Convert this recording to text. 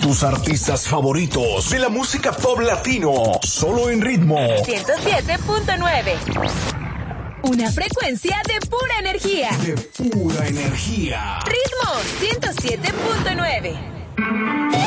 Tus artistas favoritos de la música pop latino, solo en Ritmo 107.9. Una frecuencia de pura energía. De pura energía. Ritmo 107.9.